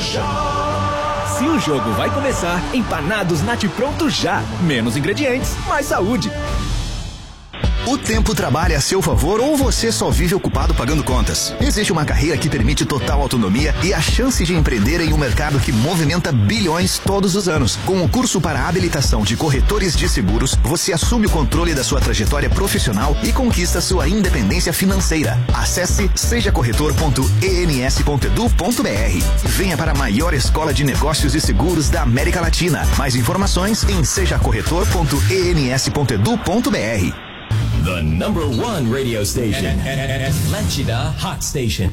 Se o jogo vai começar, empanados Nat Pronto já. Menos ingredientes, mais saúde. O tempo trabalha a seu favor ou você só vive ocupado pagando contas? Existe uma carreira que permite total autonomia e a chance de empreender em um mercado que movimenta bilhões todos os anos. Com o curso para habilitação de corretores de seguros, você assume o controle da sua trajetória profissional e conquista sua independência financeira. Acesse sejacorretor.ens.edu.br. Venha para a maior escola de negócios e seguros da América Latina. Mais informações em sejacorretor.ens.edu.br. The number one radio station. Atlântida Hot Station.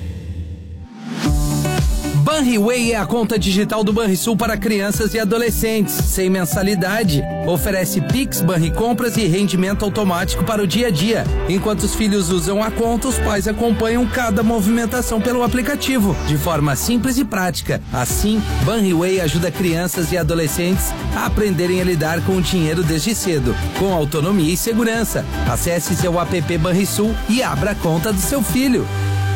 Banriway é a conta digital do Banrisul para crianças e adolescentes, sem mensalidade. Oferece Pix, Banricompras e rendimento automático para o dia a dia. Enquanto os filhos usam a conta, os pais acompanham cada movimentação pelo aplicativo, de forma simples e prática. Assim, Banriway ajuda crianças e adolescentes a aprenderem a lidar com o dinheiro desde cedo, com autonomia e segurança. Acesse seu app Banrisul e abra a conta do seu filho.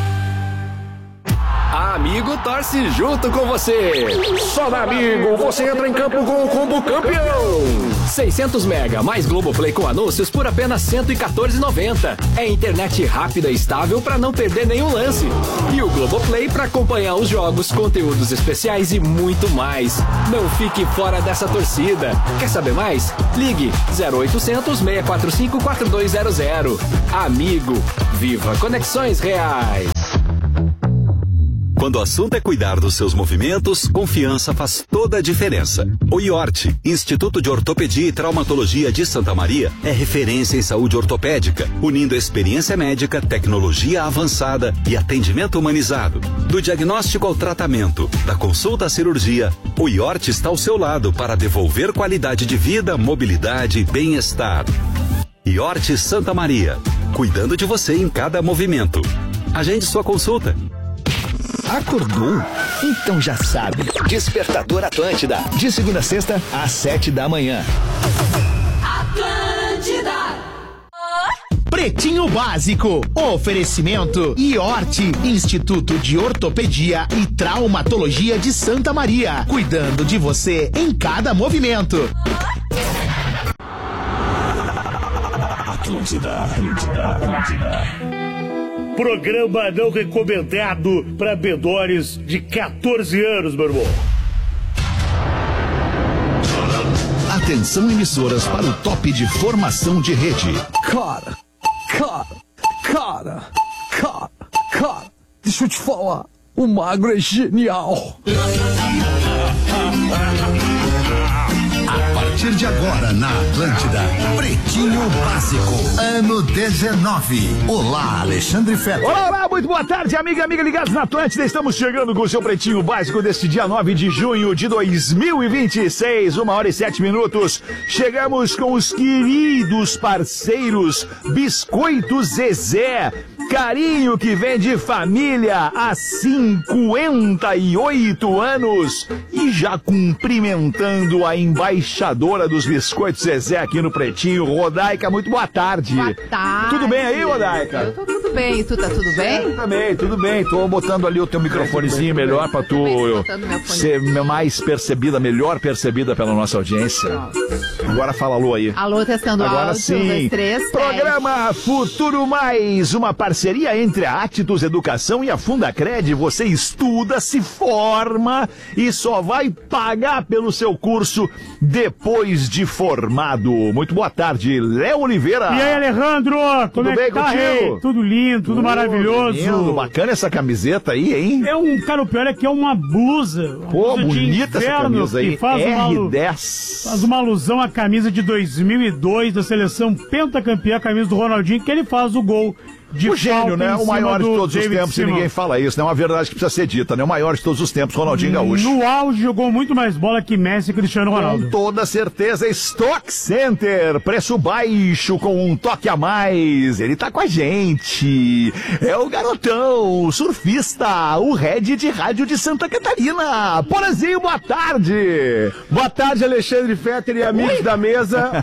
Amigo torce junto com você. Só na Amigo você entra em campo com o combo campeão. 600 mega mais Globoplay com anúncios por apenas R$ 114,90. É internet rápida e estável para não perder nenhum lance. E o Globoplay para acompanhar os jogos, conteúdos especiais e muito mais. Não fique fora dessa torcida. Quer saber mais? Ligue 0800 645 4200. Amigo, viva conexões reais. Quando o assunto é cuidar dos seus movimentos, confiança faz toda a diferença. O IORT, Instituto de Ortopedia e Traumatologia de Santa Maria, é referência em saúde ortopédica, unindo experiência médica, tecnologia avançada e atendimento humanizado. Do diagnóstico ao tratamento, da consulta à cirurgia, o IORT está ao seu lado para devolver qualidade de vida, mobilidade e bem-estar. IORT Santa Maria, cuidando de você em cada movimento. Agende sua consulta. Acordou? Então já sabe. Despertador Atlântida. De segunda a sexta, às 7 da manhã. Atlântida. Pretinho Básico. Oferecimento IORT, Instituto de Ortopedia e Traumatologia de Santa Maria. Cuidando de você em cada movimento. Atlântida. Programa não recomendado para menores de 14 anos, meu irmão. Atenção, emissoras, para o top de formação de rede. Cara, deixa eu te falar, o Magro é genial. A partir de agora na Atlântida, Pretinho Básico, ano 19. Olá, Alexandre Fetter. Olá, muito boa tarde, amiga ligados na Atlântida. Estamos chegando com o seu Pretinho Básico deste dia 9 de junho de 2026, 1h07. Chegamos com os queridos parceiros Biscoitos Zezé. Carinho que vem de família há 58 anos e já cumprimentando a embaixadora dos Biscoitos Zezé aqui no Pretinho, Rodaica. Muito boa tarde. Boa tarde. Tudo bem aí, Rodaica? Eu tô tudo bem. E tu tá tudo bem? Também, tudo bem. Tô botando ali o teu microfonezinho melhor pra tu ser melhor percebida pela nossa audiência. Agora fala alô aí. Alô, testando agora áudio. Sim. 1, 2, 3. Programa Futuro Mais, uma parceria entre a Atitus Educação e a Fundacred. Você estuda, se forma e só vai pagar pelo seu curso depois de formado. Muito boa tarde, Léo Oliveira. E aí, Alejandro? Como tudo bem tá contigo? Aí? Tudo lindo, tudo maravilhoso. Lindo, bacana essa camiseta aí, hein? Cara, o pior é que é uma blusa. Pô, bonita essa camisa aí. R10. Faz uma alusão à camisa de 2002 da seleção pentacampeã, a camisa do Ronaldinho, que ele faz o gol. O gênio, né? O maior de todos os tempos, e ninguém fala isso, né? É uma verdade que precisa ser dita, né? O maior de todos os tempos, Ronaldinho Gaúcho. No auge, jogou muito mais bola que Messi e Cristiano Ronaldo. Com toda certeza, Stock Center, preço baixo com um toque a mais. Ele tá com a gente. É o garotão, o surfista, o head de rádio de Santa Catarina. Porazinho, boa tarde. Boa tarde, Alexandre Fetter e amigos da mesa.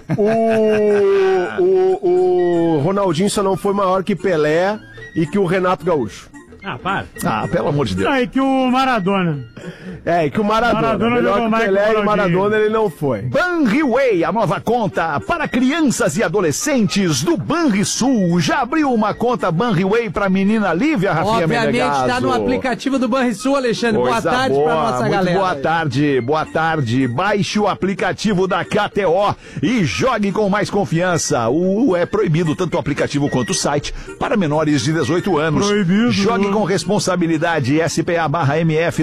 O Ronaldinho só não foi maior que Pelé e que o Renato Gaúcho. Ah, para. Ah, pelo amor de Deus. Aí que o Maradona. É, que o Maradona melhor que o Pelé e o Maradona ele não foi. Banriway, a nova conta para crianças e adolescentes do Banrisul. Já abriu uma conta Banriway pra menina Lívia, Rafinha Menegaso? Obviamente tá no aplicativo do Banrisul, Alexandre. Coisa boa tarde boa, pra nossa muito galera. Boa tarde, boa tarde. Baixe o aplicativo da KTO e jogue com mais confiança. É proibido tanto o aplicativo quanto o site para menores de 18 anos. Proibido. Jogue com responsabilidade. SPA/MF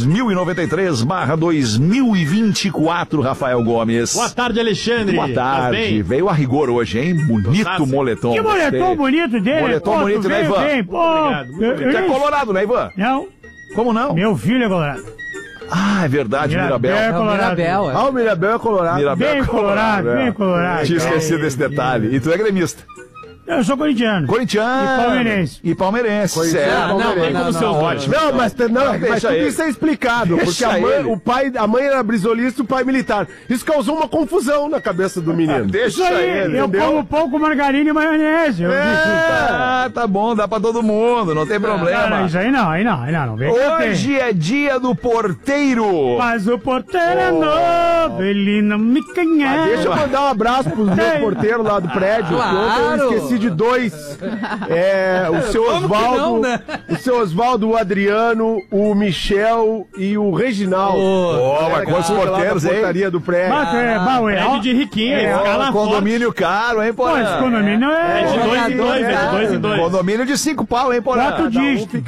2093/2024, Rafael Gomes. Boa tarde, Alexandre. Boa tarde. Veio a rigor hoje, hein? Bonito moletom. Que moletom bonito dele. Moletom bonito, né, Ivan? Bem, pô, Obrigado. Tu é colorado, né, Ivan? Não. Como não? Meu filho é colorado. Ah, é verdade, Mirabel. É colorado. Mirabel, Ah, o Mirabel é colorado. Mirabel Bem é colorado, bem colorado. Tinha esquecido desse detalhe. E tu é gremista? Eu sou corintiano. Corintiano. E palmeirense. E palmeirense. Corintiano, Certo. palmeirense. Não, não, Ótimo. Não, mas tudo ele. isso é explicado, Deixa porque ele. a mãe era brisolista e o pai militar. Isso causou uma confusão na cabeça do menino. Deixa Isso aí, ele, eu entendeu? como pouco margarina e maionese. Eu disse, Tá bom, dá pra todo mundo, não tem problema. Não, isso aí não. Não vem que eu tenho. Hoje é dia do porteiro. Mas o porteiro é novo, ele não me conhece. Deixa eu mandar um abraço pros meus porteiros lá do prédio, que ontem eu esqueci de 2. O seu Como que Osvaldo, não, né? o seu Osvaldo, o Adriano, o Michel e o Reginaldo. Mas quantos Lá na porteiros, hein? portaria do prédio. Prédio de riquinho, escala Condomínio caro, hein, Pô, esse Porã? condomínio é... É de 2 em 2, é de 2 em 2. Condomínio de 5 pau, hein, Porã? 4 dígitos.